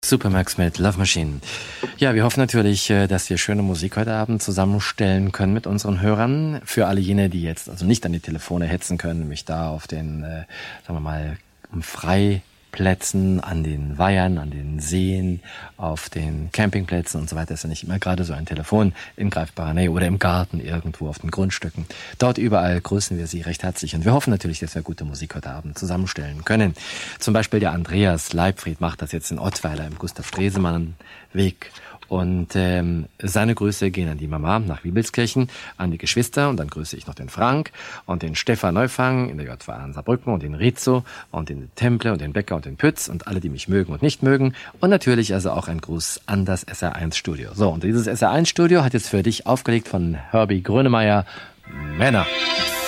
Supermax mit Love Machine. Ja, wir hoffen natürlich, dass wir schöne Musik heute Abend zusammenstellen können mit unseren Hörern. Für alle jene, die jetzt also nicht an die Telefone hetzen können, nämlich da auf den, sagen wir mal, Freiplätzen, an den Weihern, an den Seen, auf den Campingplätzen und so weiter, ist ja nicht immer gerade so ein Telefon in greifbarer Nähe oder im Garten irgendwo auf den Grundstücken. Dort überall grüßen wir Sie recht herzlich und wir hoffen natürlich, dass wir gute Musik heute Abend zusammenstellen können. Zum Beispiel der Andreas Leibfried macht das jetzt in Ottweiler im Gustav-Stresemann-Weg. Und seine Grüße gehen an die Mama nach Wiebelskirchen, an die Geschwister und dann grüße ich noch den Frank und den Stefan Neufang in der JVA in Saarbrücken und den Rizzo und den Temple und den Becker und den Pütz und alle, die mich mögen und nicht mögen. Und natürlich also auch ein Gruß an das SR1 Studio. So, und dieses SR1 Studio hat jetzt für dich aufgelegt von Herbie Grönemeyer Männer.